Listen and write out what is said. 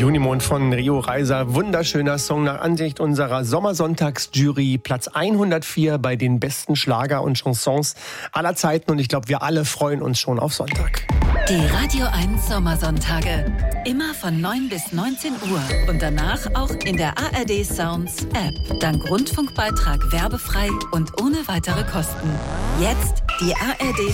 Junimond von Rio Reiser, wunderschöner Song nach Ansicht unserer Sommersonntagsjury, Platz 104 bei den besten Schlager und Chansons aller Zeiten und ich glaube, wir alle freuen uns schon auf Sonntag. Die Radio 1 Sommersonntage, immer von 9 bis 19 Uhr und danach auch in der ARD Sounds App. Dank Rundfunkbeitrag werbefrei und ohne weitere Kosten. Jetzt die ARD